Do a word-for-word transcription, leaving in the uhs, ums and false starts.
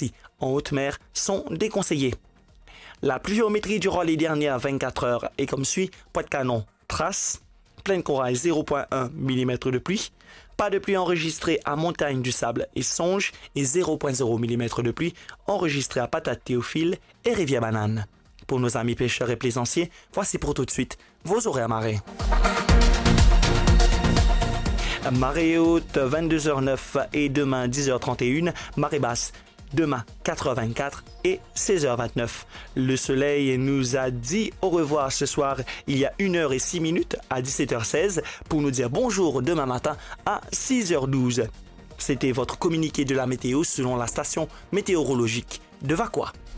ainsi en haute mer sont déconseillés. La pluviométrie durant les dernières vingt-quatre heures est comme suit. Pointe-Canon, Trace, Plaine Corail zéro virgule un millimètres de pluie. Pas de pluie enregistrée à Montagne du Sable et Songe et zéro virgule zéro millimètres de pluie enregistrée à Patate Théophile et Rivière-Banane. Pour nos amis pêcheurs et plaisanciers, voici pour tout de suite vos horaires marée. Marée haute vingt-deux heures neuf et demain dix heures trente et une, marée basse demain quatre heures vingt-quatre et seize heures vingt-neuf. Le soleil nous a dit au revoir ce soir il y a une heure et six minutes à dix-sept heures seize pour nous dire bonjour demain matin à six heures douze. C'était votre communiqué de la météo selon la station météorologique de Vacois.